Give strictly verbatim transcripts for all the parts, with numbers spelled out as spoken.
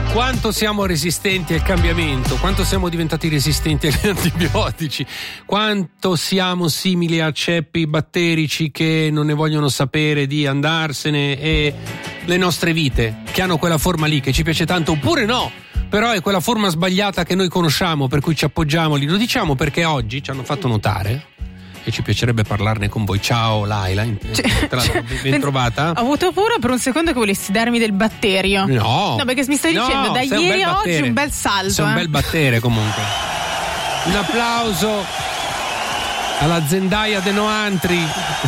Quanto siamo resistenti al cambiamento, quanto siamo diventati resistenti agli antibiotici, quanto siamo simili a ceppi batterici che non ne vogliono sapere di andarsene, e le nostre vite che hanno quella forma lì che ci piace tanto, oppure no, però è quella forma sbagliata che noi conosciamo, per cui ci appoggiamo lì. Lo diciamo perché oggi ci hanno fatto notare e ci piacerebbe parlarne con voi. Ciao Laila, cioè, tra l'altro, ben ben trovata. Ho avuto paura per un secondo che volessi darmi del batterio. No, no perché mi stai no, dicendo da ieri a oggi un bel salto. Sei eh. un bel battere comunque. Un applauso alla Zendaya de Noantri.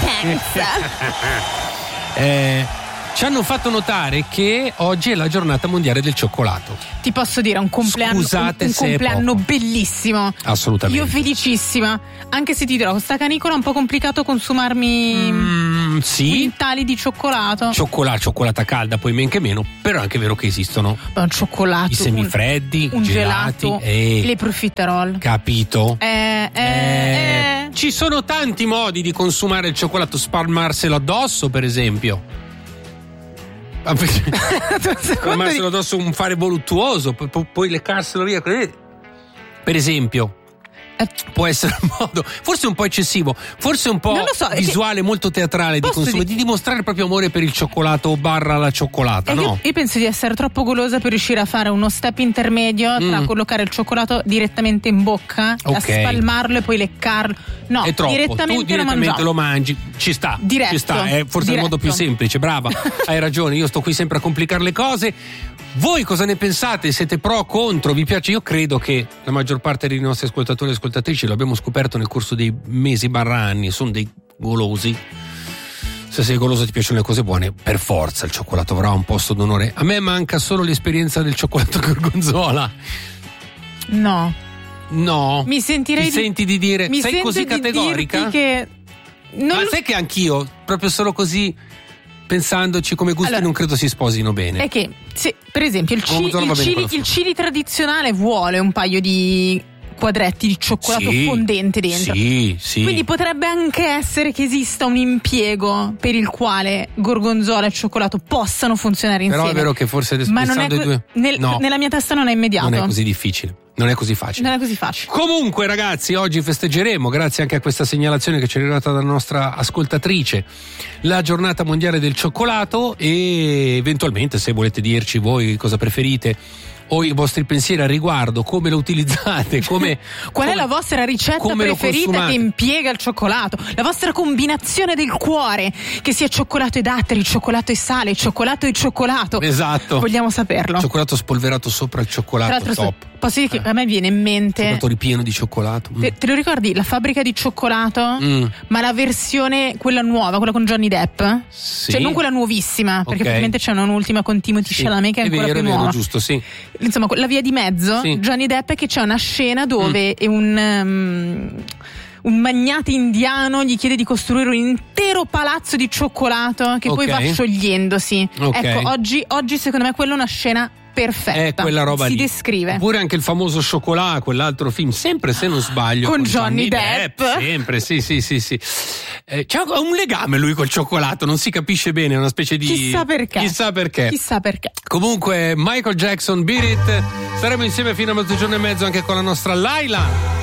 eh, ci hanno fatto notare che oggi è la giornata mondiale del cioccolato. Ti posso dire, un compleanno, Scusate un, un se è compleanno poco. Bellissimo. Assolutamente. Io felicissima, anche se ti dirò, con sta canicola è un po' complicato consumarmi mm, sì. quintali di cioccolato. Cioccolato, cioccolata calda, poi men che meno, però è anche vero che esistono un cioccolato, i semifreddi, un, un gelati, gelato, eh, le profiterol. Capito? Eh, eh, Eh, eh. Ci sono tanti modi di consumare il cioccolato, spalmarselo addosso per esempio. Spalmarselo addosso, un fare voluttuoso, poi, poi leccarselo via. Per esempio, può essere un modo, forse un po' eccessivo, forse un po' so, visuale, che... molto teatrale di consumo, di... di dimostrare il proprio amore per il cioccolato barra la cioccolata, no? Io, io penso di essere troppo golosa per riuscire a fare uno step intermedio tra mm. collocare il cioccolato direttamente in bocca, okay. a spalmarlo e poi leccarlo. No, è troppo. direttamente, tu direttamente lo, lo mangi, ci sta, diretto, ci sta, è forse diretto. il modo più semplice, brava, hai ragione, io sto qui sempre a complicare le cose. Voi cosa ne pensate? Siete pro o contro? Vi piace? Io credo che la maggior parte dei nostri ascoltatori e ascoltatrici, lo abbiamo scoperto nel corso dei mesi barra anni, sono dei golosi. Se sei goloso e ti piacciono le cose buone, per forza il cioccolato avrà un posto d'onore. A me manca solo l'esperienza del cioccolato gorgonzola. No. No. Mi sentirei ti di... senti di dire, mi sei così di categorica? Che non Ma lo... sai che anch'io, proprio solo così, pensandoci come gusti, allora, non credo si sposino bene. È che, se, per esempio, il chili, il, bene chili, il chili tradizionale vuole un paio di quadretti di cioccolato sì, fondente dentro. Sì, sì. Quindi potrebbe anche essere che esista un impiego per il quale gorgonzola e cioccolato possano funzionare insieme. Però è vero che forse ma non è co- i due nel, no, nella mia testa non è immediato. Non è così difficile. Non è così facile. Non è così facile. Comunque, ragazzi, oggi festeggeremo, grazie anche a questa segnalazione che ci è arrivata dalla nostra ascoltatrice, la giornata mondiale del cioccolato, e eventualmente, se volete dirci voi cosa preferite o i vostri pensieri al riguardo, come lo utilizzate, come qual come, è la vostra ricetta preferita che impiega il cioccolato, la vostra combinazione del cuore, che sia cioccolato e datteri, cioccolato e sale, cioccolato e cioccolato. Esatto. Vogliamo saperlo. Cioccolato spolverato sopra il cioccolato, top. Posso dire che a me viene in mente cioccolato ripieno di cioccolato. Mm. Te, te lo ricordi la fabbrica di cioccolato? Mm. Ma la versione, quella nuova, quella con Johnny Depp? Sì. Cioè non quella nuovissima, perché okay. probabilmente c'è un'ultima con Timothée sì. Chalamet che è, è ancora vero, più è vero, nuova. Giusto, sì. Insomma, la via di mezzo, sì. Johnny Depp, che c'è una scena dove mm. è un um, un magnate indiano gli chiede di costruire un intero palazzo di cioccolato che okay. poi va sciogliendosi. Okay. Ecco, oggi, oggi secondo me quella è una scena perfetta. È quella roba si lì. descrive. Oppure anche il famoso Chocolat, quell'altro film, sempre se non sbaglio, con, con Johnny, Johnny Depp. Depp. Sempre, sì, sì, sì, sì. Eh, c'è un legame lui col cioccolato, non si capisce bene, è una specie di chissà perché. Chissà perché. Chissà perché. Comunque, Michael Jackson, Beat It. Saremo insieme fino a mezzogiorno e mezzo anche con la nostra Laila.